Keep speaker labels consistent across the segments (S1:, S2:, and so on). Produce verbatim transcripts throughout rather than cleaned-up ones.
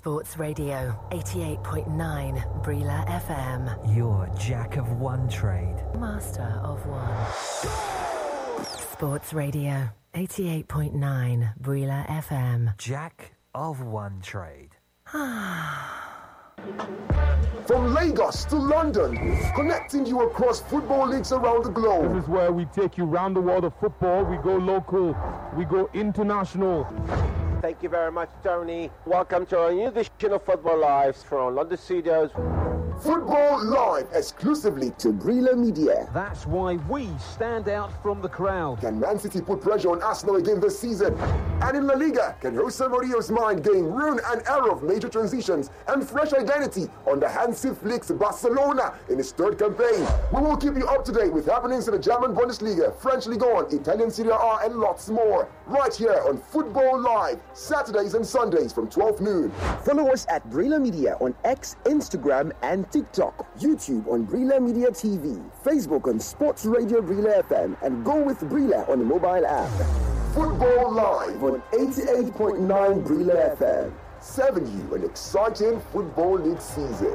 S1: Sports Radio, eighty-eight point nine Brila F M.
S2: Your jack of one trade,
S1: master of one. Sports Radio, eighty-eight point nine Brila F M.
S2: Jack of one trade.
S3: From Lagos to London, connecting you across football leagues around the globe.
S4: This is where we take you round the world of football. We go local, we go international.
S5: Thank you very much, Tony. Welcome to our new edition of Football Live from London Studios.
S3: Football Live, exclusively to Brila Media.
S6: That's why we stand out from the crowd.
S3: Can Man City put pressure on Arsenal again this season? And in La Liga, can Jose Mourinho's mind gain ruin and error of major transitions and fresh identity under Hansi Flick's Barcelona in his third campaign? We will keep you up to date with happenings in the German Bundesliga, French Ligue one, Italian Serie A, and lots more. Right here on Football Live, Saturdays and Sundays from twelve noon.
S7: Follow us at Brila Media on X, Instagram, and TikTok, YouTube on Brila Media T V, Facebook on Sports Radio Brila F M, and go with Brila on the mobile app.
S3: Football Live on eighty-eight point nine Brila F M, serving you an exciting football league season.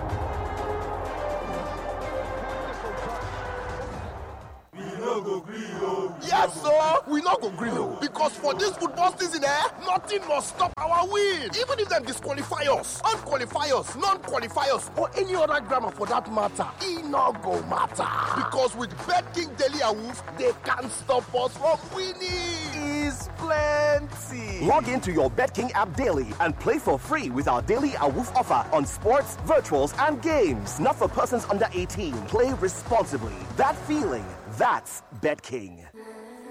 S8: Yes, sir. We not go grill because for this football season, eh, nothing must stop our win. Even if them disqualify us, unqualify us, non-qualify us, or any other grammar for that matter, it not go matter. Because with BetKing Daily Awoof, they can't stop us from winning. Is plenty.
S9: Log into your BetKing app daily and play for free with our daily Awoof offer on sports, virtuals, and games. Not for persons under eighteen. Play responsibly. That feeling, that's BetKing.